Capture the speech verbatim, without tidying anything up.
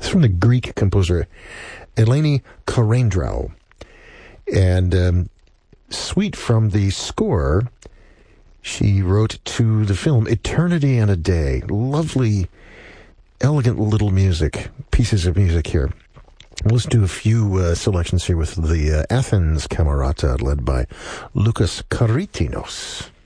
from the Greek composer Eleni Karendraou. And um, suite from the score she wrote to the film Eternity and a Day. Lovely, elegant little music, pieces of music here. Let's do a few uh, selections here with the uh, Athens Camerata led by Lucas Karitinos.